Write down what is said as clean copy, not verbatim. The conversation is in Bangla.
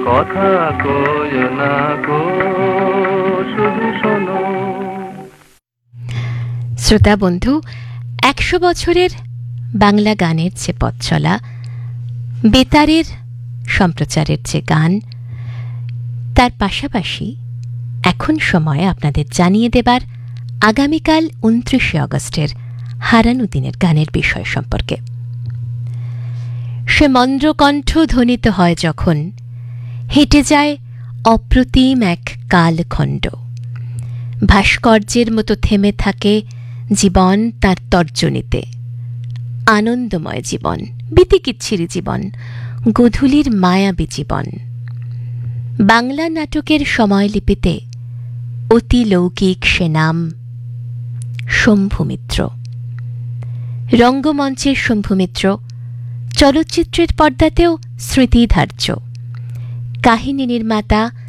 কথা কয় না গো, শুধু শোনো। শ্রোতা বন্ধু, 100 বছরের বাংলা গানের যে পথ চলা, বেতারের সম্প্রচারের যে গান, তার পাশাপাশি এখন সময় আপনাদের জানিয়ে দেবার আগামীকাল 29শে আগস্টের হারানো দিনের গানের বিষয় সম্পর্কে। সে মন্দ্রকণ্ঠ ধ্বনিত হয় যখন, হেঁটে যায় অপ্রতিম এক কালখণ্ড, ভাস্কর্যের মতো থেমে থাকে জীবন তার তর্জনীতে। আনন্দময় জীবন, বিতিকিচ্ছিরি জীবন, গোধূলির মায়াবী জীবন। বাংলা নাটকের সময়লিপিতে অতি লৌকিক সে নাম শম্ভুমিত্র। রঙ্গমঞ্চের শম্ভুমিত্র, চলচ্চিত্রের পর্দাতেও স্মৃতিধার্য। কাহিনী নির্মাতা